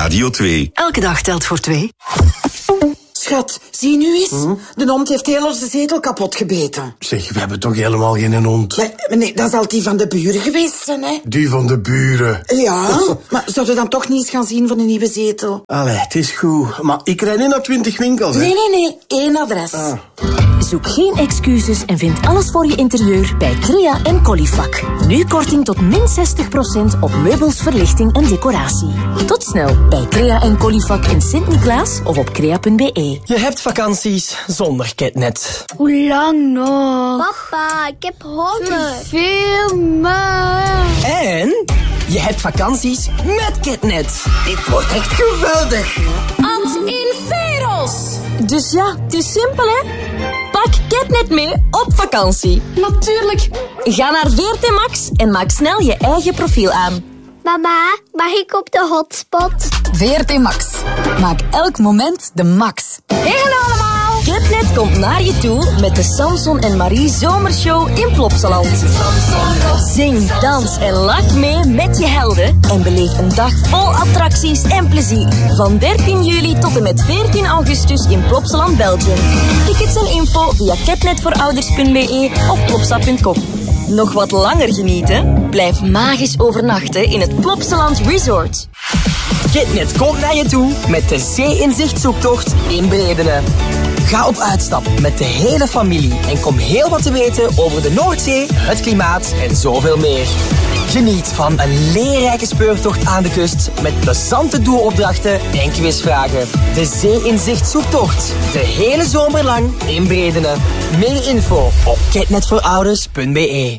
Radio 2. Elke dag telt voor 2. Schat, zie nu eens. De hond heeft heel onze zetel kapot gebeten. Zeg, we hebben toch helemaal geen hond? Nee, dat zal die van de buren geweest zijn, hè? Die van de buren? Ja, maar zouden we dan toch niet eens gaan zien voor een nieuwe zetel? Allee, het is goed. Maar ik rijd niet naar 20 winkels, hè? Nee. 1 adres. Zoek geen excuses en vind alles voor je interieur bij Crea en Colifac. Nu korting tot min 60% op meubels, verlichting en decoratie. Tot snel bij Crea en Colifac in Sint-Niklaas of op crea.be. Je hebt vakanties zonder Ketnet. Hoe lang nog? Papa, ik heb honger. Veel meer. En je hebt vakanties met Ketnet. Dit wordt echt geweldig. Ans in Veros. Dus ja, het is simpel, hè? Pak Ketnet mee op vakantie. Natuurlijk. Ga naar VRT Max en maak snel je eigen profiel aan. Mama, mag ik op de hotspot? VRT Max. Maak elk moment de max. Hey, hallo allemaal. Ketnet komt naar je toe met de Samson en Marie Zomershow in Plopsaland. Zing, dans en lach mee met je helden en beleef een dag vol attracties en plezier. Van 13 juli tot en met 14 augustus in Plopsaland, Belgium. Tickets en info via ketnetvoorouders.be of plopsa.com. Nog wat langer genieten? Blijf magisch overnachten in het Plopsaland Resort. Ketnet komt naar je toe met de Zee-inzicht-zoektocht in Bredene. Ga op uitstap met de hele familie en kom heel wat te weten over de Noordzee, het klimaat en zoveel meer. Geniet van een leerrijke speurtocht aan de kust met plezante doelopdrachten en quizvragen. De Zee-inzicht-zoektocht. De hele zomer lang in Bredene. Meer info op ketnetvoorouders.be.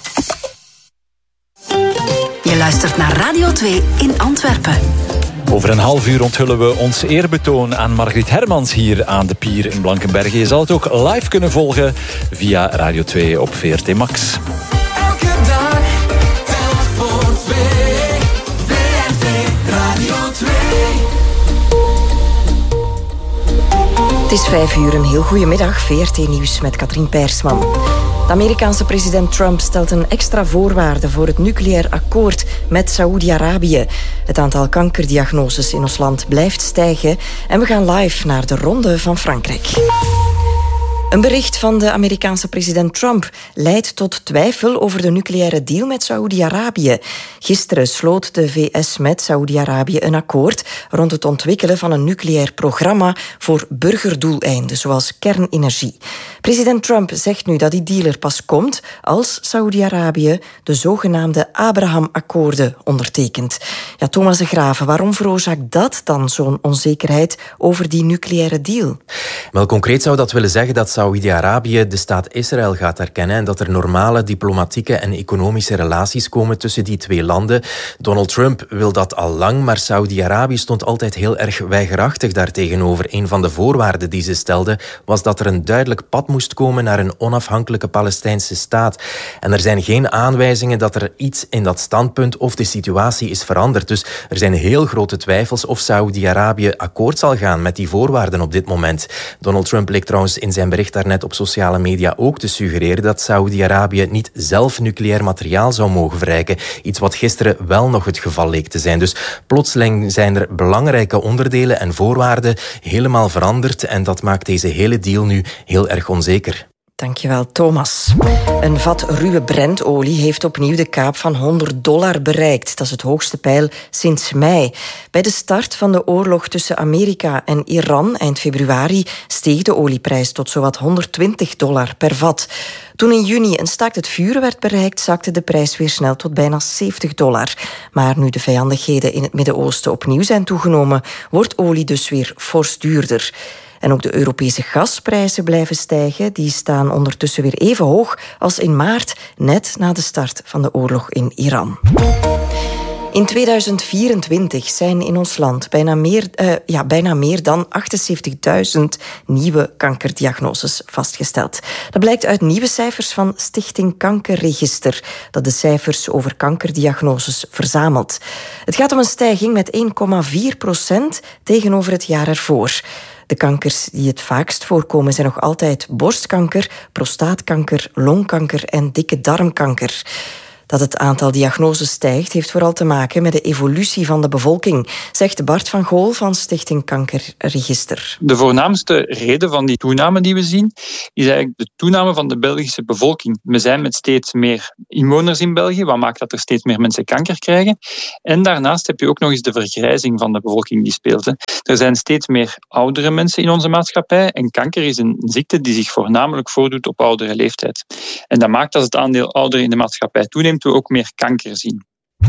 Je luistert naar Radio 2 in Antwerpen. Over een half uur onthullen we ons eerbetoon aan Margriet Hermans hier aan de pier in Blankenberge. Je zal het ook live kunnen volgen via Radio 2 op VRT Max. Elke dag telt voor 2. VRT Radio 2. Het is 5 uur, een heel goede middag. VRT Nieuws met Katrien Peirsman. De Amerikaanse president Trump stelt een extra voorwaarde voor het nucleair akkoord met Saoedi-Arabië. Het aantal kankerdiagnoses in ons land blijft stijgen en we gaan live naar de Ronde van Frankrijk. Een bericht van de Amerikaanse president Trump leidt tot twijfel over de nucleaire deal met Saoedi-Arabië. Gisteren sloot de VS met Saoedi-Arabië een akkoord rond het ontwikkelen van een nucleair programma voor burgerdoeleinden, zoals kernenergie. President Trump zegt nu dat die deal er pas komt als Saoedi-Arabië de zogenaamde Abraham-akkoorden ondertekent. Ja, Thomas de Graven, waarom veroorzaakt dat dan zo'n onzekerheid over die nucleaire deal? Wel, concreet zou dat willen zeggen dat Saoedi-Arabië de staat Israël gaat erkennen en dat er normale diplomatieke en economische relaties komen tussen die twee landen. Donald Trump wil dat al lang, maar Saoedi-Arabië stond altijd heel erg weigerachtig daartegenover. Een van de voorwaarden die ze stelde was dat er een duidelijk pad moest komen naar een onafhankelijke Palestijnse staat. En er zijn geen aanwijzingen dat er iets in dat standpunt of de situatie is veranderd. Dus er zijn heel grote twijfels of Saoedi-Arabië akkoord zal gaan met die voorwaarden op dit moment. Donald Trump leek trouwens in zijn bericht daarnet op sociale media ook te suggereren dat Saoedi-Arabië niet zelf nucleair materiaal zou mogen verrijken. Iets wat gisteren wel nog het geval leek te zijn. Dus plotseling zijn er belangrijke onderdelen en voorwaarden helemaal veranderd en dat maakt deze hele deal nu heel erg onzeker. Dankjewel, Thomas. Een vat ruwe Brentolie heeft opnieuw de kaap van $100 bereikt. Dat is het hoogste peil sinds mei. Bij de start van de oorlog tussen Amerika en Iran eind februari steeg de olieprijs tot zowat $120 per vat. Toen in juni een staakt het vuren werd bereikt, zakte de prijs weer snel tot bijna $70. Maar nu de vijandigheden in het Midden-Oosten opnieuw zijn toegenomen, wordt olie dus weer fors duurder. En ook de Europese gasprijzen blijven stijgen. Die staan ondertussen weer even hoog als in maart, net na de start van de oorlog in Iran. In 2024 zijn in ons land bijna meer dan 78.000 nieuwe kankerdiagnoses vastgesteld. Dat blijkt uit nieuwe cijfers van Stichting Kankerregister, dat de cijfers over kankerdiagnoses verzamelt. Het gaat om een stijging met 1,4% tegenover het jaar ervoor. De kankers die het vaakst voorkomen zijn nog altijd borstkanker, prostaatkanker, longkanker en dikke darmkanker. Dat het aantal diagnoses stijgt heeft vooral te maken met de evolutie van de bevolking, zegt Bart van Gool van Stichting Kankerregister. De voornaamste reden van die toename die we zien, is eigenlijk de toename van de Belgische bevolking. We zijn met steeds meer inwoners in België, wat maakt dat er steeds meer mensen kanker krijgen. En daarnaast heb je ook nog eens de vergrijzing van de bevolking die speelt. Er zijn steeds meer oudere mensen in onze maatschappij en kanker is een ziekte die zich voornamelijk voordoet op oudere leeftijd. En dat maakt dat het aandeel ouderen in de maatschappij toeneemt, we ook meer kanker zien.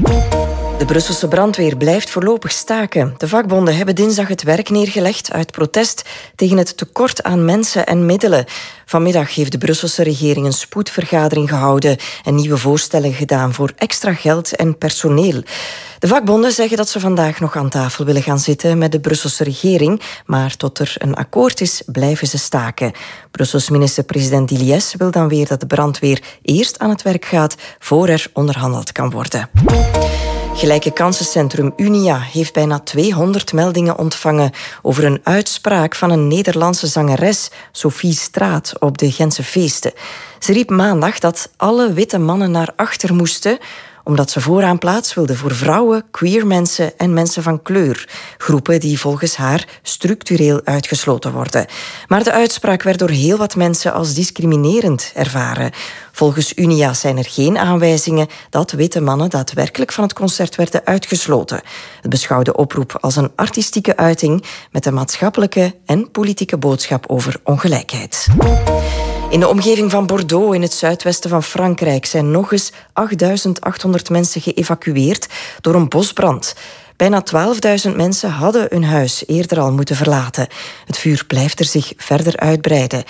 De Brusselse brandweer blijft voorlopig staken. De vakbonden hebben dinsdag het werk neergelegd uit protest tegen het tekort aan mensen en middelen. Vanmiddag heeft de Brusselse regering een spoedvergadering gehouden en nieuwe voorstellen gedaan voor extra geld en personeel. De vakbonden zeggen dat ze vandaag nog aan tafel willen gaan zitten met de Brusselse regering, maar tot er een akkoord is, blijven ze staken. Brussels minister-president Diliès wil dan weer dat de brandweer eerst aan het werk gaat voor er onderhandeld kan worden. Gelijke kansencentrum Unia heeft bijna 200 meldingen ontvangen over een uitspraak van een Nederlandse zangeres, Sophie Straat, op de Gentse feesten. Ze riep maandag dat alle witte mannen naar achter moesten, omdat ze vooraan plaats wilde voor vrouwen, queer mensen en mensen van kleur. Groepen die volgens haar structureel uitgesloten worden. Maar de uitspraak werd door heel wat mensen als discriminerend ervaren. Volgens Unia zijn er geen aanwijzingen dat witte mannen daadwerkelijk van het concert werden uitgesloten. Het beschouwde de oproep als een artistieke uiting met een maatschappelijke en politieke boodschap over ongelijkheid. In de omgeving van Bordeaux in het zuidwesten van Frankrijk zijn nog eens 8.800 mensen geëvacueerd door een bosbrand. Bijna 12.000 mensen hadden hun huis eerder al moeten verlaten. Het vuur blijft er zich verder uitbreiden.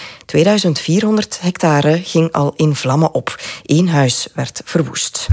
2400 hectare ging al in vlammen op. 1 huis werd verwoest.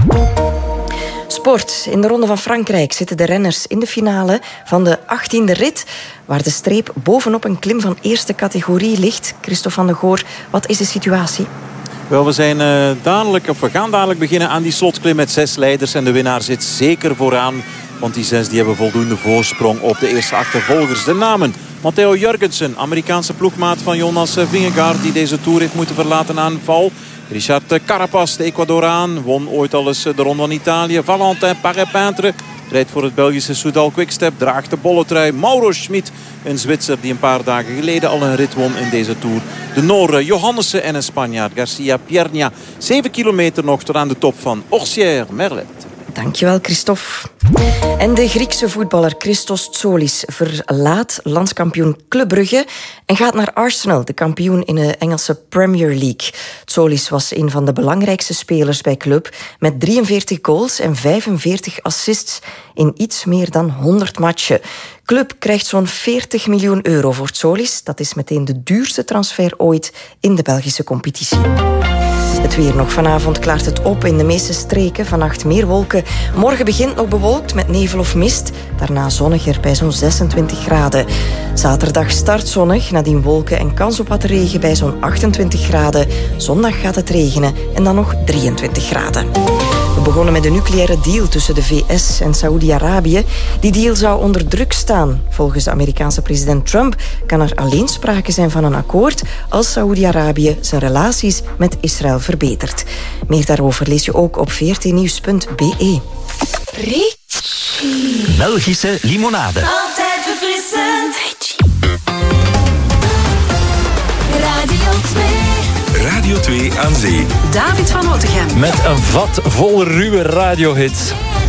Sport. In de Ronde van Frankrijk zitten de renners in de finale van de 18e rit, waar de streep bovenop een klim van eerste categorie ligt. Christophe van de Goor, wat is de situatie? Wel, we gaan dadelijk beginnen aan die slotklim met 6 leiders. En de winnaar zit zeker vooraan. Want die 6 die hebben voldoende voorsprong op de eerste achtervolgers. De namen: Matteo Jurgensen, Amerikaanse ploegmaat van Jonas Vingegaard, die deze Tour heeft moeten verlaten aan val. Richard Carapaz, de Ecuadoraan, won ooit al eens de Ronde van Italië. Valentin Paré-Peintre rijdt voor het Belgische Soudal Quickstep, draagt de bolletrui. Mauro Schmid, een Zwitser die een paar dagen geleden al een rit won in deze Tour. De Noor Johannessen en een Spanjaard, Garcia Pierna. 7 kilometer nog tot aan de top van Orsières-Merlet. Dankjewel, Christophe. En de Griekse voetballer Christos Tzoulis verlaat landskampioen Club Brugge en gaat naar Arsenal, de kampioen in de Engelse Premier League. Tzoulis was een van de belangrijkste spelers bij club, met 43 goals en 45 assists in iets meer dan 100 matchen. Club krijgt zo'n 40 miljoen euro voor Tzoulis. Dat is meteen de duurste transfer ooit in de Belgische competitie. Het weer nog. Vanavond klaart het op in de meeste streken. Vannacht meer wolken. Morgen begint nog bewolkt met nevel of mist. Daarna zonniger bij zo'n 26 graden. Zaterdag start zonnig, nadien wolken en kans op wat regen bij zo'n 28 graden. Zondag gaat het regenen en dan nog 23 graden. We begonnen met een nucleaire deal tussen de VS en Saoedi-Arabië. Die deal zou onder druk staan. Volgens de Amerikaanse president Trump kan er alleen sprake zijn van een akkoord als Saoedi-Arabië zijn relaties met Israël verbetert. Meer daarover lees je ook op vrtnieuws.be. Belgische limonade. Altijd verfrissend. Radio 2. Radio 2 aan zee. David van Otegem. Met een vat vol ruwe radiohits.